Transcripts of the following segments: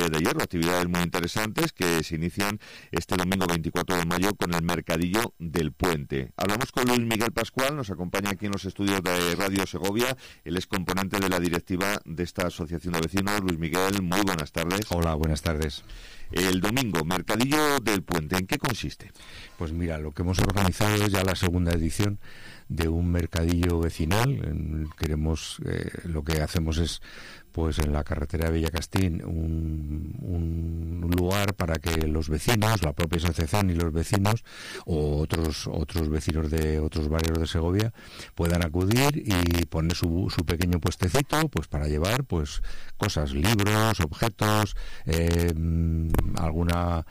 de hierro, actividades muy interesantes que se inician este domingo 24 de mayo con el Mercadillo del Puente. Hablamos con Luis Miguel Pascual, nos acompaña aquí en los estudios de Radio Segovia, él es componente de la directiva de esta asociación de vecinos. Luis Miguel, muy buenas tardes. Hola, buenas tardes. El domingo, Mercadillo del Puente, ¿en qué consiste? Pues mira, lo que hemos organizado es ya la segunda edición de un mercadillo vecinal. Lo que hacemos es, pues en la carretera de Villacastín, un lugar para que los vecinos, la propia asociación y los vecinos, o otros vecinos de otros barrios de Segovia, puedan acudir y poner su pequeño puestecito, pues para llevar pues cosas, libros, objetos, alguna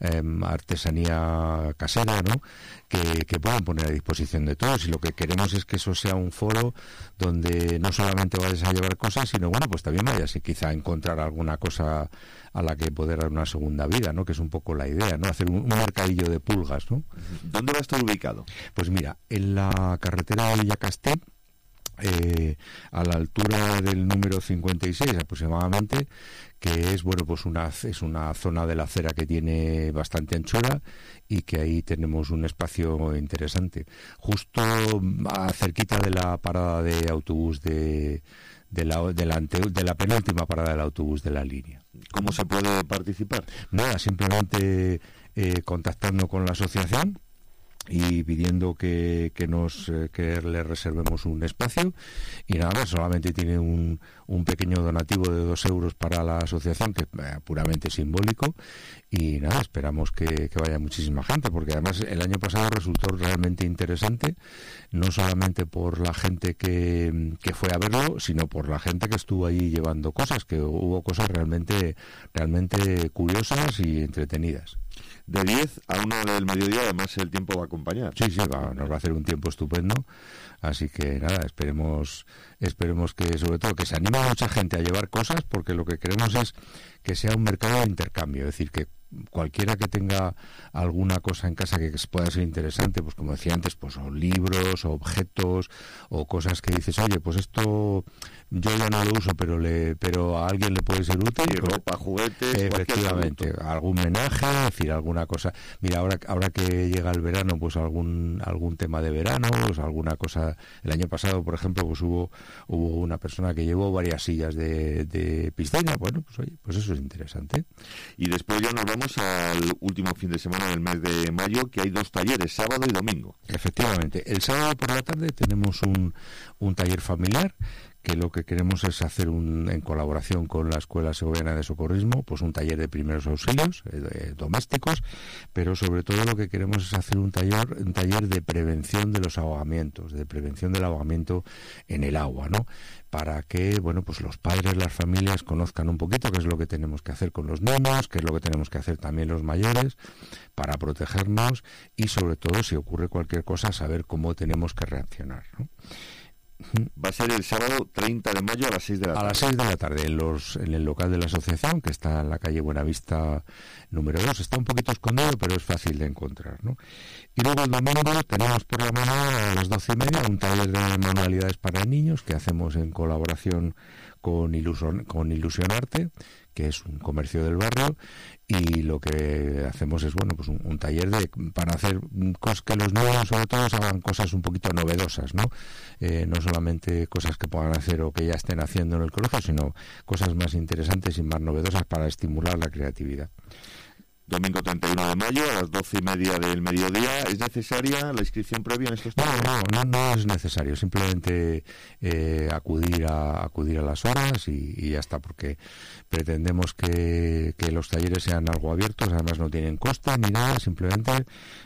artesanía casera, ¿no? Que puedan poner a disposición de todos, y lo que queremos es que eso sea un foro donde no solamente vayas a llevar cosas, sino bueno, pues también vayas y quizá encontrar alguna cosa a la que poder dar una segunda vida, ¿no? Que es un poco la idea, ¿no? Hacer un mercadillo de pulgas, ¿no? ¿Dónde va a estar ubicado? Pues mira, en la carretera de Villacastín, a la altura del número 56 aproximadamente, que es bueno, pues es una zona de la acera que tiene bastante anchura y que ahí tenemos un espacio interesante, justo cerquita de la parada de autobús de la penúltima parada del autobús de la línea. ¿Cómo se puede participar? Nada, simplemente contactando con la asociación y pidiendo que le reservemos un espacio, y nada más, solamente tiene un pequeño donativo de 2 euros para la asociación, que es puramente simbólico, y nada, esperamos que vaya muchísima gente, porque además el año pasado resultó realmente interesante, no solamente por la gente que fue a verlo, sino por la gente que estuvo allí llevando cosas, que hubo cosas realmente curiosas y entretenidas. De 10 a 1 del mediodía, además el tiempo va a acompañar. Sí, nos va a hacer un tiempo estupendo, así que nada, esperemos que sobre todo que se anime a mucha gente a llevar cosas, porque lo que queremos es que sea un mercado de intercambio, es decir, que cualquiera que tenga alguna cosa en casa que pueda ser interesante, pues como decía antes, pues o libros, o objetos, o cosas que dices, oye, pues esto yo ya no lo uso, pero a alguien le puede ser útil. Sí, ropa, juguetes, efectivamente, algún menaje, es decir, alguna cosa. Mira, ahora que llega el verano, pues algún tema de verano, pues alguna cosa. El año pasado, por ejemplo, pues hubo una persona que llevó varias sillas de piscina. Bueno, pues oye, pues eso es interesante. Y después ya nos vamos al último fin de semana del mes de mayo, que hay 2 talleres, sábado y domingo. Efectivamente, el sábado por la tarde tenemos un taller familiar, que lo que queremos es hacer en colaboración con la Escuela Segoviana de Socorrismo, pues un taller de primeros auxilios domésticos, pero sobre todo lo que queremos es hacer un taller de prevención de los ahogamientos, de prevención del ahogamiento en el agua, ¿no? Para que, bueno, pues los padres, las familias conozcan un poquito qué es lo que tenemos que hacer con los niños, qué es lo que tenemos que hacer también los mayores para protegernos, y sobre todo, si ocurre cualquier cosa, saber cómo tenemos que reaccionar, ¿no? Va a ser el sábado 30 de mayo a las 6 de la tarde. A las 6 de la tarde, en el local de la asociación, que está en la calle Buenavista número 2. Está un poquito escondido, pero es fácil de encontrar, ¿no? Y luego el domingo tenemos por la mañana a las 12:30 un taller de manualidades para niños que hacemos en colaboración con Ilusionarte, que es un comercio del barrio, y lo que hacemos es, bueno, pues un taller para hacer cosas que los niños sobre todo hagan cosas un poquito novedosas, ¿no? No solamente cosas que puedan hacer o que ya estén haciendo en el colegio, sino cosas más interesantes y más novedosas para estimular la creatividad. Domingo 31 de mayo a las 12:30 del mediodía. ¿Es necesaria la inscripción previa en estos talleres? No es necesario, simplemente acudir a las horas y ya está, porque pretendemos que los talleres sean algo abiertos, además no tienen coste ni nada, simplemente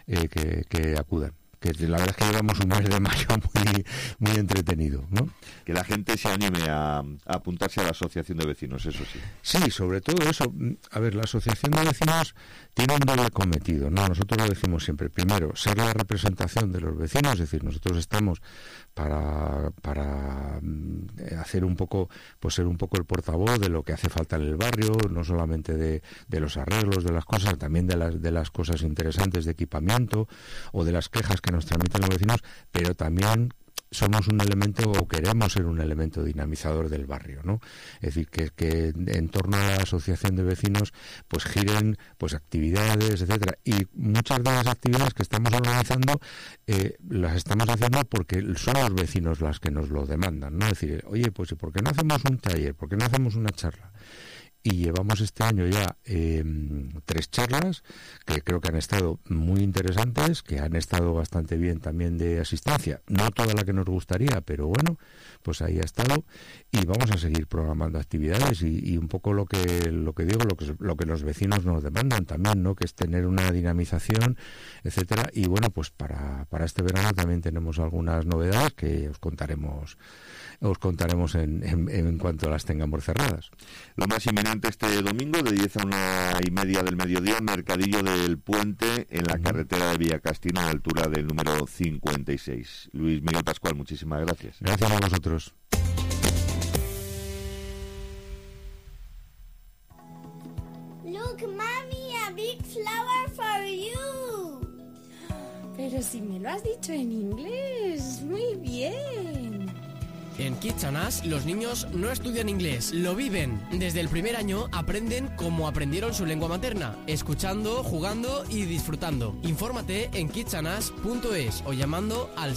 que acudan. Que la verdad es que llevamos un mes de mayo muy entretenido, ¿no? Que la gente se anime a apuntarse a la asociación de vecinos, eso sí. Sí, sobre todo eso. A ver, la asociación de vecinos tiene un doble cometido, ¿no? Nosotros lo decimos siempre. Primero, ser la representación de los vecinos, es decir, nosotros estamos para hacer un poco, pues ser un poco el portavoz de lo que hace falta en el barrio, no solamente de los arreglos, de las cosas, también de las cosas interesantes de equipamiento o de las quejas que nos transmiten los vecinos, pero también somos un elemento, o queremos ser un elemento dinamizador del barrio, ¿no? Es decir, que en torno a la asociación de vecinos pues giren pues actividades, etcétera, y muchas de las actividades que estamos organizando las estamos haciendo porque son los vecinos las que nos lo demandan, ¿no? Es decir, oye, pues ¿por qué no hacemos un taller? ¿Por qué no hacemos una charla? Y llevamos este año ya 3 charlas que creo que han estado muy interesantes, que han estado bastante bien también de asistencia, no toda la que nos gustaría, pero bueno, pues ahí ha estado, y vamos a seguir programando actividades y un poco lo que digo, lo que los vecinos nos demandan también, ¿no? Que es tener una dinamización, etcétera. Y bueno, pues para este verano también tenemos algunas novedades que os contaremos en cuanto las tengamos cerradas. Lo más inminente este domingo, de 10 a 1:30 del mediodía, Mercadillo del Puente en la carretera de Villacastina, a la altura del número 56. Luis Miguel Pascual, muchísimas gracias. Gracias a vosotros. Look, Mommy, a big flower for you. Pero si me lo has dicho en inglés, muy bien. En Kids and Us, los niños no estudian inglés, lo viven. Desde el primer año aprenden como aprendieron su lengua materna, escuchando, jugando y disfrutando. Infórmate en kidsandas.es o llamando al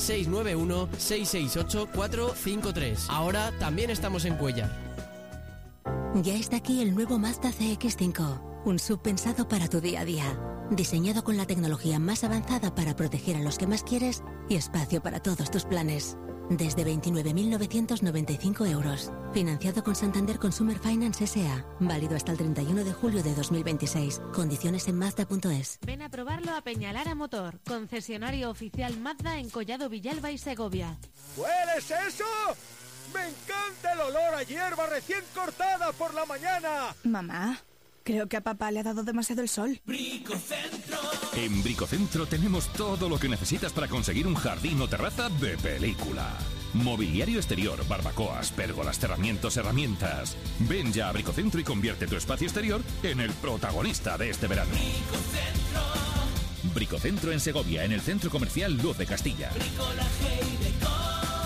691-668-453. Ahora también estamos en Cuéllar. Ya está aquí el nuevo Mazda CX-5, un SUV pensado para tu día a día. Diseñado con la tecnología más avanzada para proteger a los que más quieres y espacio para todos tus planes. Desde 29.995 euros. Financiado con Santander Consumer Finance S.A. Válido hasta el 31 de julio de 2026. Condiciones en Mazda.es. Ven a probarlo a Peñalara Motor, concesionario oficial Mazda en Collado Villalba y Segovia. ¿Hueles eso? ¡Me encanta el olor a hierba recién cortada por la mañana! Mamá, creo que a papá le ha dado demasiado el sol. Bricocentro. En Bricocentro tenemos todo lo que necesitas para conseguir un jardín o terraza de película. Mobiliario exterior, barbacoas, pérgolas, cerramientos, herramientas. Ven ya a Bricocentro y convierte tu espacio exterior en el protagonista de este verano. Bricocentro. Bricocentro en Segovia, en el centro comercial Luz de Castilla. Bricolaje y decoración.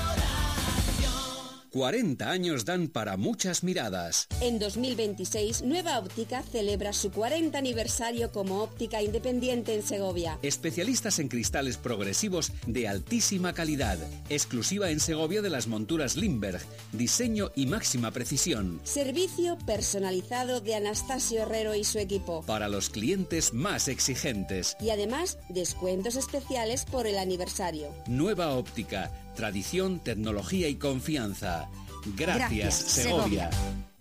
40 años dan para muchas miradas. En 2026, Nueva Óptica celebra su 40 aniversario como óptica independiente en Segovia. Especialistas en cristales progresivos de altísima calidad. Exclusiva en Segovia de las monturas Limberg. Diseño y máxima precisión. Servicio personalizado de Anastasio Herrero y su equipo. Para los clientes más exigentes. Y además, descuentos especiales por el aniversario. Nueva Óptica. Tradición, tecnología y confianza. Gracias, Segovia.